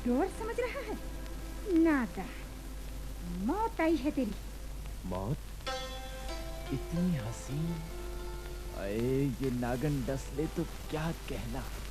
कमजोर समझ रहा है? नादान, मौत आई है तेरी। मौत? इतनी हसीन? अरे ये नागन डस ले तो क्या कहना।